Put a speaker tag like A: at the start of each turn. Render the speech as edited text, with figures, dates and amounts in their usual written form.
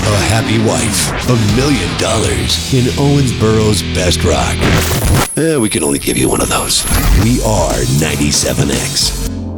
A: a happy wife, $1 million in Owensboro's best rock. We can only give you one of those. We are 97X.